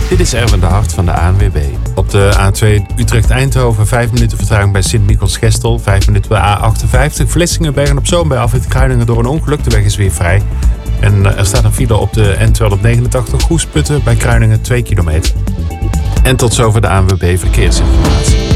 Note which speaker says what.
Speaker 1: Dit is Erwin de Hart van de ANWB. Op de A2 Utrecht-Eindhoven 5 minuten vertraging bij Sint-Michels-Gestel. 5 minuten bij A58 Vlissingen, Bergen-op-Zoom bij afrit Kruiningen door een ongeluk. De weg is weer vrij. En er staat een file op de N289 Goesputten bij Kruiningen 2 kilometer. En tot zover de ANWB Verkeersinformatie.